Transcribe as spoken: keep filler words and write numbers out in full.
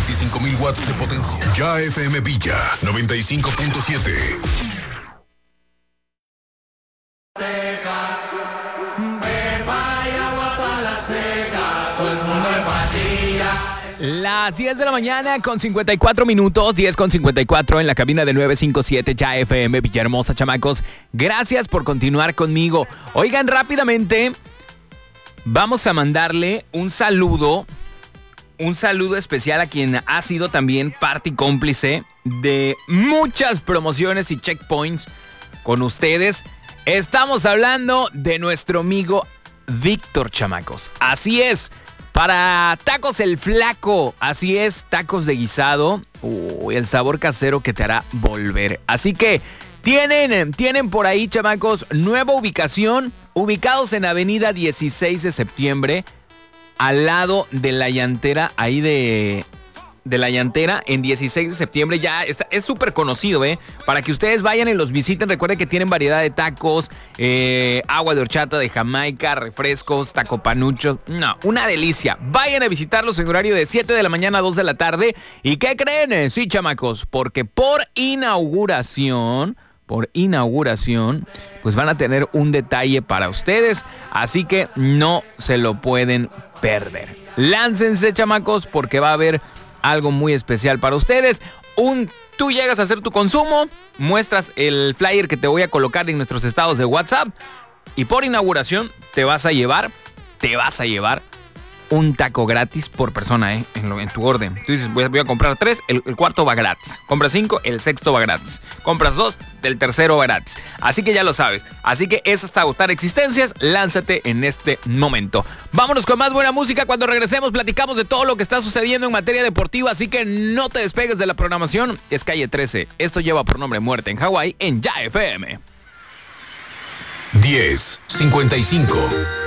veinticinco mil watts de potencia. Ya F M Villa noventa y cinco punto siete. Las diez de la mañana con cincuenta y cuatro minutos, diez con cincuenta y cuatro en la cabina de nueve cinco siete Ya F M Villahermosa, chamacos. Gracias por continuar conmigo. Oigan, rápidamente, vamos a mandarle un saludo, un saludo especial a quien ha sido también parte y cómplice de muchas promociones y checkpoints con ustedes. Estamos hablando de nuestro amigo Víctor, chamacos. Así es. Para Tacos El Flaco, así es, tacos de guisado, uy, el sabor casero que te hará volver. Así que tienen, tienen por ahí, chamacos, nueva ubicación, ubicados en Avenida dieciséis de septiembre, al lado de la llantera, ahí de, de la llantera, en dieciséis de septiembre, ya es súper conocido, ¿eh? Para que ustedes vayan y los visiten, recuerden que tienen variedad de tacos, eh, agua de horchata de Jamaica, refrescos, taco panuchos, no, una delicia. Vayan a visitarlos en horario de siete de la mañana a dos de la tarde. ¿Y qué creen? Sí, chamacos, porque por inauguración... por inauguración, pues van a tener un detalle para ustedes, así que no se lo pueden perder. Láncense, chamacos, porque va a haber algo muy especial para ustedes. Un, tú llegas a hacer tu consumo, muestras el flyer que te voy a colocar en nuestros estados de WhatsApp y por inauguración te vas a llevar, te vas a llevar un taco gratis por persona, ¿eh? En, lo, en tu orden. Tú dices, voy a, voy a comprar tres, el, el cuarto va gratis. Compras cinco, el sexto va gratis. Compras dos, el tercero va gratis. Así que ya lo sabes. Así que es hasta agotar existencias. Lánzate en este momento. Vámonos con más buena música. Cuando regresemos platicamos de todo lo que está sucediendo en materia deportiva. Así que no te despegues de la programación. Es Calle trece. Esto lleva por nombre Muerte en Hawái en Ya F M. diez cincuenta y cinco.